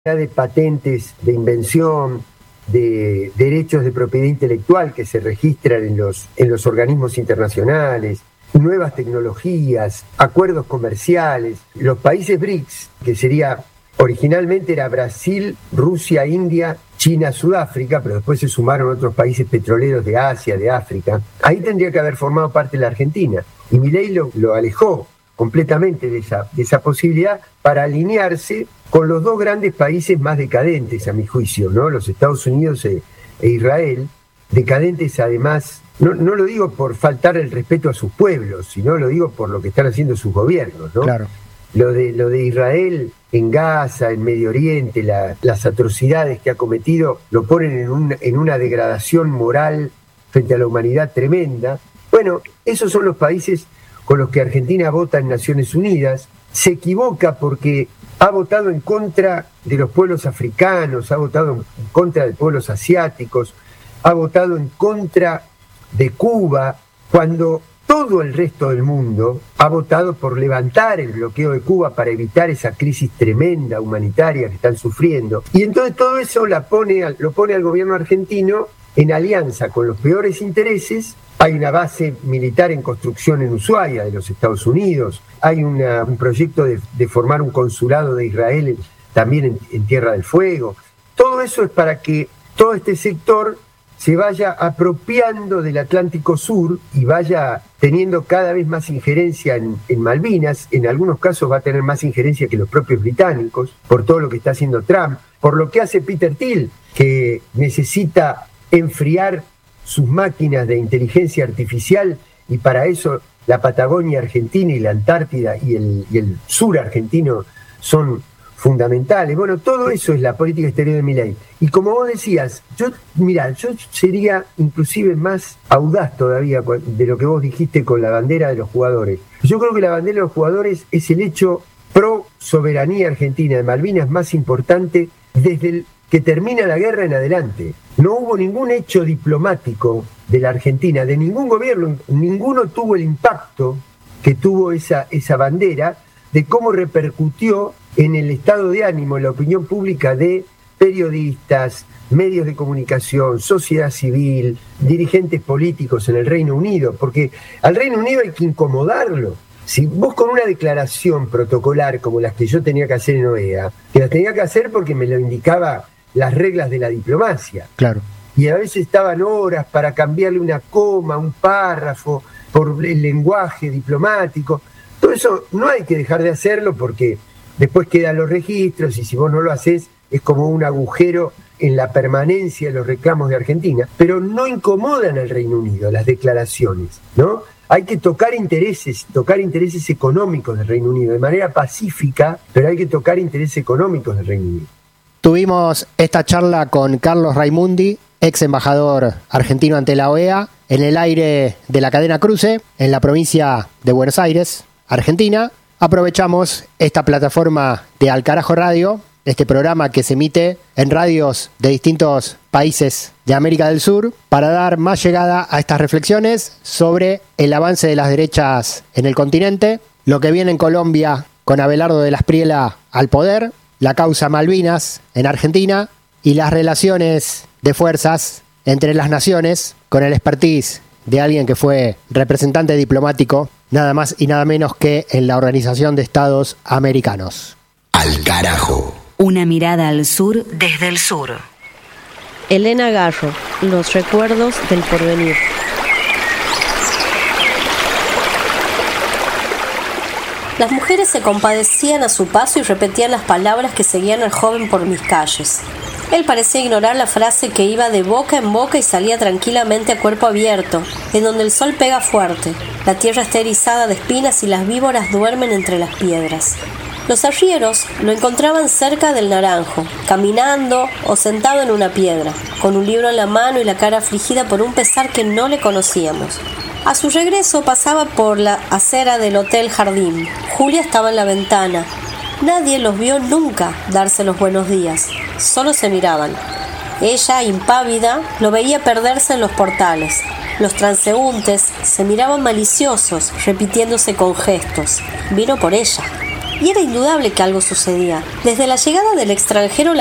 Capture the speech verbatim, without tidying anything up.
de patentes, de invención, de derechos de propiedad intelectual que se registran en los, en los organismos internacionales, nuevas tecnologías, acuerdos comerciales. Los países B R I C S, que sería, originalmente era Brasil, Rusia, India, China, Sudáfrica, pero después se sumaron otros países petroleros de Asia, de África. Ahí tendría que haber formado parte la Argentina. Y Milei lo, lo alejó completamente de esa, de esa posibilidad para alinearse con los dos grandes países más decadentes, a mi juicio, ¿no? Los Estados Unidos e, e Israel, decadentes además, no, no lo digo por faltar el respeto a sus pueblos, sino lo digo por lo que están haciendo sus gobiernos, ¿no? Claro. Lo de, lo de Israel en Gaza, en Medio Oriente, la, las atrocidades que ha cometido, lo ponen en, un, en una degradación moral frente a la humanidad tremenda. Bueno, esos son los países con los que Argentina vota en Naciones Unidas. Se equivoca porque ha votado en contra de los pueblos africanos, ha votado en contra de pueblos asiáticos, ha votado en contra de Cuba, cuando todo el resto del mundo ha votado por levantar el bloqueo de Cuba para evitar esa crisis tremenda humanitaria que están sufriendo. Y entonces todo eso la pone, lo pone al gobierno argentino en alianza con los peores intereses. Hay una base militar en construcción en Ushuaia de los Estados Unidos, hay una, un proyecto de, de formar un consulado de Israel también en, en Tierra del Fuego. Todo eso es para que todo este sector se vaya apropiando del Atlántico Sur y vaya teniendo cada vez más injerencia en, en Malvinas. En algunos casos va a tener más injerencia que los propios británicos, por todo lo que está haciendo Trump, por lo que hace Peter Thiel, que necesita enfriar sus máquinas de inteligencia artificial, y para eso la Patagonia Argentina y la Antártida y el, y el sur argentino son fundamentales. Bueno, todo eso es la política exterior de Milei. Y como vos decías, yo, mirá, yo sería inclusive más audaz todavía de lo que vos dijiste con la bandera de los jugadores. Yo creo que la bandera de los jugadores es el hecho pro soberanía argentina de Malvinas más importante desde el que termina la guerra en adelante. No hubo ningún hecho diplomático de la Argentina, de ningún gobierno, ninguno tuvo el impacto que tuvo esa, esa bandera, de cómo repercutió en el estado de ánimo, en la opinión pública de periodistas, medios de comunicación, sociedad civil, dirigentes políticos en el Reino Unido, porque al Reino Unido hay que incomodarlo. Si vos con una declaración protocolar como las que yo tenía que hacer en O E A, que las tenía que hacer porque me lo indicaba las reglas de la diplomacia. Claro. Y a veces estaban horas para cambiarle una coma, un párrafo, por el lenguaje diplomático. Todo eso no hay que dejar de hacerlo porque después quedan los registros y si vos no lo haces es como un agujero en la permanencia de los reclamos de Argentina. Pero no incomodan al Reino Unido las declaraciones, ¿no? Hay que tocar intereses, tocar intereses económicos del Reino Unido de manera pacífica, pero hay que tocar intereses económicos del Reino Unido. Tuvimos esta charla con Carlos Raimundi, ex embajador argentino ante la O E A, en el aire de la cadena Cruce, en la provincia de Buenos Aires, Argentina. Aprovechamos esta plataforma de Al Carajo Radio, este programa que se emite en radios de distintos países de América del Sur, para dar más llegada a estas reflexiones sobre el avance de las derechas en el continente, lo que viene en Colombia con Abelardo de la Espriella al poder, la causa Malvinas en Argentina y las relaciones de fuerzas entre las naciones con el expertise de alguien que fue representante diplomático nada más y nada menos que en la Organización de Estados Americanos. Al Carajo. Una mirada al sur desde el sur. Elena Garro, Los recuerdos del porvenir. Las mujeres se compadecían a su paso y repetían las palabras que seguían al joven por mis calles. Él parecía ignorar la frase que iba de boca en boca y salía tranquilamente a cuerpo abierto, en donde el sol pega fuerte, la tierra está erizada de espinas y las víboras duermen entre las piedras. Los arrieros lo encontraban cerca del Naranjo, caminando o sentado en una piedra, con un libro en la mano y la cara afligida por un pesar que no le conocíamos. A su regreso pasaba por la acera del Hotel Jardín. Julia estaba en la ventana. Nadie los vio nunca darse los buenos días, solo se miraban. Ella, impávida, lo veía perderse en los portales. Los transeúntes se miraban maliciosos, repitiéndose con gestos. Vino por ella. y era indudable que algo sucedía. Desde la llegada del extranjero